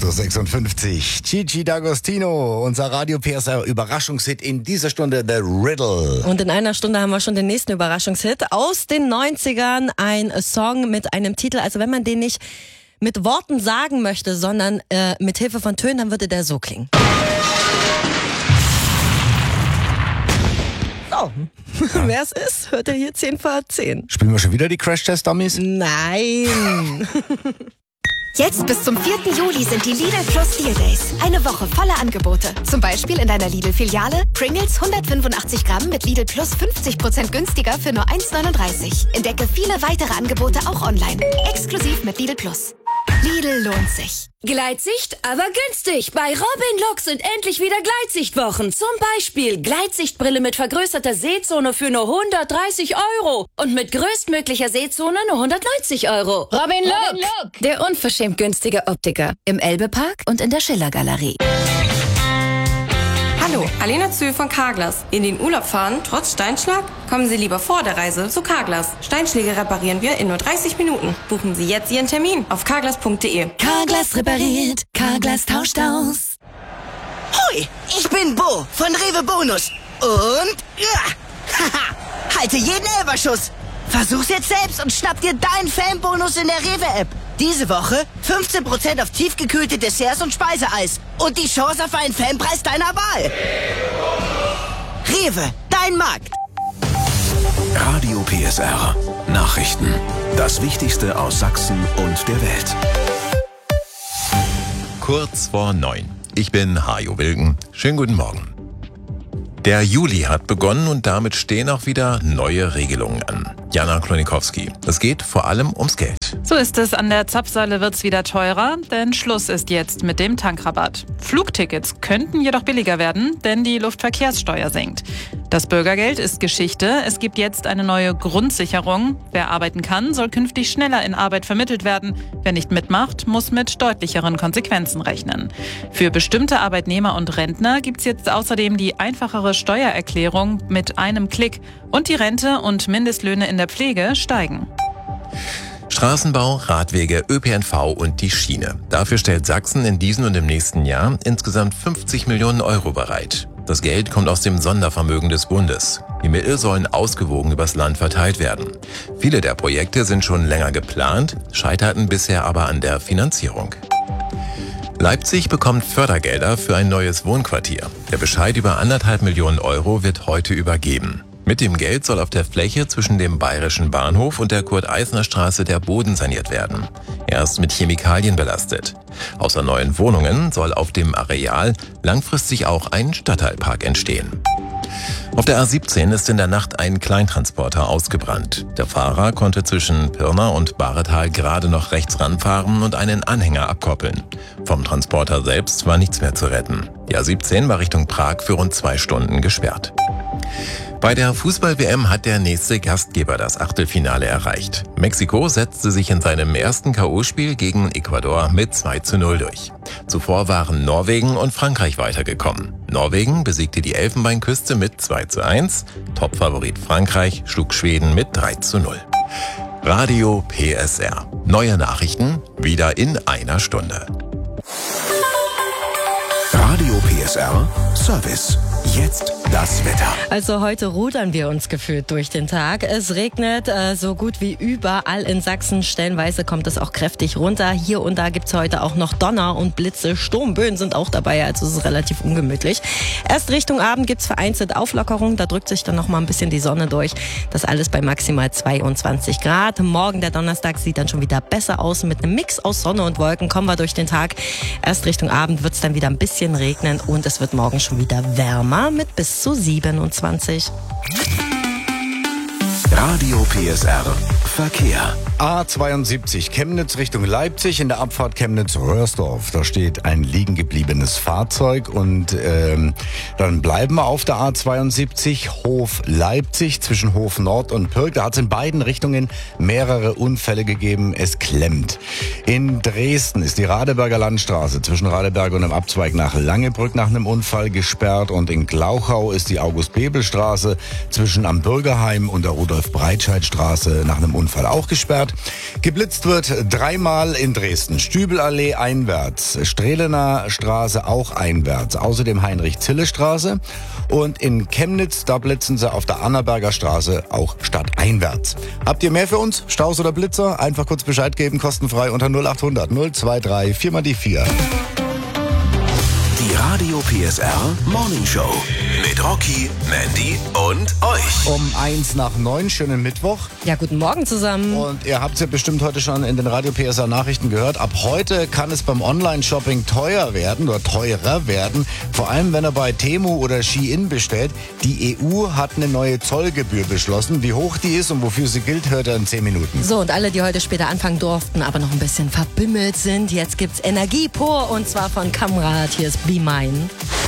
8.56 Uhr. Gigi D'Agostino, unser Radio PSR Überraschungshit in dieser Stunde, The Riddle. Und in einer Stunde haben wir schon den nächsten Überraschungshit aus den 90ern. Ein Song mit einem Titel, also wenn man den nicht mit Worten sagen möchte, sondern mit Hilfe von Tönen, dann würde der so klingen. So, wer es ist, hört er hier 10 vor 10. Spielen wir schon wieder die Crash-Test-Dummies? Nein. Jetzt bis zum 4. Juli sind die Lidl Plus Deal Days. Eine Woche voller Angebote. Zum Beispiel in deiner Lidl-Filiale Pringles 185 Gramm mit Lidl Plus 50% günstiger für nur 1,39. Entdecke viele weitere Angebote auch online. Exklusiv mit Lidl Plus. Lidl lohnt sich. Gleitsicht, aber günstig. Bei Robin Look sind endlich wieder Gleitsichtwochen. Zum Beispiel Gleitsichtbrille mit vergrößerter Sehzone für nur 130 € und mit größtmöglicher Sehzone nur 190 €. Robin Look, der unverschämt günstige Optiker. Im Elbe-Park und in der Schiller-Galerie. Hallo, Alena Zöhl von Carglass. In den Urlaub fahren, trotz Steinschlag? Kommen Sie lieber vor der Reise zu Carglass. Steinschläge reparieren wir in nur 30 Minuten. Buchen Sie jetzt Ihren Termin auf carglass.de. Carglass repariert, Carglass tauscht aus. Hui, ich bin Bo von Rewe Bonus. Und haha, halte jeden Elberschuss. Versuch's jetzt selbst und schnapp dir deinen Fanbonus in der Rewe-App. Diese Woche 15% auf tiefgekühlte Desserts und Speiseeis. Und die Chance auf einen Fanpreis deiner Wahl. Rewe, dein Markt. Radio PSR. Nachrichten. Das Wichtigste aus Sachsen und der Welt. Kurz vor 9. Ich bin Hajo Wilken. Schönen guten Morgen. Der Juli hat begonnen und damit stehen auch wieder neue Regelungen an. Jana Klonikowski. Es geht vor allem ums Geld. So ist es, an der Zapfsäule wird's wieder teurer, denn Schluss ist jetzt mit dem Tankrabatt. Flugtickets könnten jedoch billiger werden, denn die Luftverkehrssteuer sinkt. Das Bürgergeld ist Geschichte. Es gibt jetzt eine neue Grundsicherung. Wer arbeiten kann, soll künftig schneller in Arbeit vermittelt werden. Wer nicht mitmacht, muss mit deutlicheren Konsequenzen rechnen. Für bestimmte Arbeitnehmer und Rentner gibt's jetzt außerdem die einfachere Steuererklärung mit einem Klick. Und die Rente und Mindestlöhne in der Pflege steigen. Straßenbau, Radwege, ÖPNV und die Schiene. Dafür stellt Sachsen in diesem und im nächsten Jahr insgesamt 50 Millionen € bereit. Das Geld kommt aus dem Sondervermögen des Bundes. Die Mittel sollen ausgewogen übers Land verteilt werden. Viele der Projekte sind schon länger geplant, scheiterten bisher aber an der Finanzierung. Leipzig bekommt Fördergelder für ein neues Wohnquartier. Der Bescheid über 1,5 Millionen € wird heute übergeben. Mit dem Geld soll auf der Fläche zwischen dem Bayerischen Bahnhof und der Kurt-Eisner-Straße der Boden saniert werden. Er ist mit Chemikalien belastet. Außer neuen Wohnungen soll auf dem Areal langfristig auch ein Stadtteilpark entstehen. Auf der A17 ist in der Nacht ein Kleintransporter ausgebrannt. Der Fahrer konnte zwischen Pirna und Bahretal gerade noch rechts ranfahren und einen Anhänger abkoppeln. Vom Transporter selbst war nichts mehr zu retten. Die A17 war Richtung Prag für rund 2 Stunden gesperrt. Bei der Fußball-WM hat der nächste Gastgeber das Achtelfinale erreicht. Mexiko setzte sich in seinem ersten K.O.-Spiel gegen Ecuador mit 2:0 durch. Zuvor waren Norwegen und Frankreich weitergekommen. Norwegen besiegte die Elfenbeinküste mit 2:1. Topfavorit Frankreich schlug Schweden mit 3:0. Radio PSR. Neue Nachrichten wieder in einer Stunde. Radio PSR Service. Jetzt das Wetter. Also heute rudern wir uns gefühlt durch den Tag. Es regnet so gut wie überall in Sachsen. Stellenweise kommt es auch kräftig runter. Hier und da gibt's heute auch noch Donner und Blitze. Sturmböen sind auch dabei, also es ist relativ ungemütlich. Erst Richtung Abend gibt's vereinzelt Auflockerung. Da drückt sich dann noch mal ein bisschen die Sonne durch. Das alles bei maximal 22 Grad. Morgen, der Donnerstag, sieht dann schon wieder besser aus. Mit einem Mix aus Sonne und Wolken kommen wir durch den Tag. Erst Richtung Abend wird's dann wieder ein bisschen regnen und es wird morgen schon wieder wärmer mit bis zu 27. Radio PSR Verkehr. A72 Chemnitz Richtung Leipzig, in der Abfahrt Chemnitz-Röhrsdorf. Da steht ein liegen gebliebenes Fahrzeug und dann bleiben wir auf der A72 Hof Leipzig zwischen Hof Nord und Pirk. Da hat es in beiden Richtungen mehrere Unfälle gegeben. Es klemmt. In Dresden ist die Radeberger Landstraße zwischen Radeberg und dem Abzweig nach Langebrück nach einem Unfall gesperrt und in Glauchau ist die August-Bebel-Straße zwischen am Bürgerheim und der Rudolf-Breitscheid-Straße nach einem Unfall auch gesperrt. Geblitzt wird 3-mal in Dresden. Stübelallee einwärts, Strehlener Straße auch einwärts. Außerdem Heinrich-Zille-Straße. Und in Chemnitz, da blitzen sie auf der Annaberger Straße auch stadteinwärts. Habt ihr mehr für uns? Staus oder Blitzer? Einfach kurz Bescheid geben, kostenfrei unter 0800 023 4 mal die 4. Die Radio PSR Morning Show mit Rocky, Mandy und euch. Um 8:01, schönen Mittwoch. Ja, guten Morgen zusammen. Und ihr habt es ja bestimmt heute schon in den Radio PSR Nachrichten gehört. Ab heute kann es beim Online-Shopping teurer werden. Vor allem, wenn er bei Temu oder Shein bestellt. Die EU hat eine neue Zollgebühr beschlossen. Wie hoch die ist und wofür sie gilt, hört er in 10 Minuten. So, und alle, die heute später anfangen durften, aber noch ein bisschen verbimmelt sind, jetzt gibt's Energie pur und zwar von Kamrad. Hier ist Be Mine.